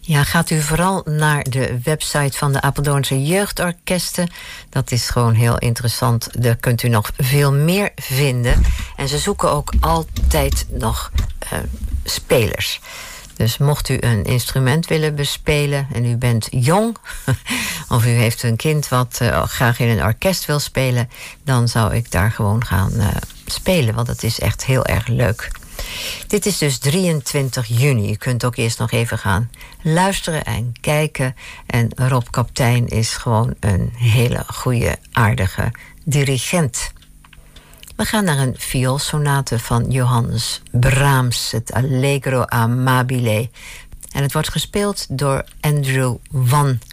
Ja, gaat u vooral naar de website van de Apeldoornse Jeugdorkesten. Dat is gewoon heel interessant. Daar kunt u nog veel meer vinden. En ze zoeken ook altijd nog spelers. Dus mocht u een instrument willen bespelen en u bent jong, of u heeft een kind wat graag in een orkest wil spelen, dan zou ik daar gewoon gaan spelen, want dat is echt heel erg leuk. Dit is dus 23 juni. U kunt ook eerst nog even gaan luisteren en kijken. En Rob Kaptein is gewoon een hele goede, aardige dirigent. We gaan naar een vioolsonate van Johannes Brahms, het Allegro amabile. En het wordt gespeeld door Andrew Wan.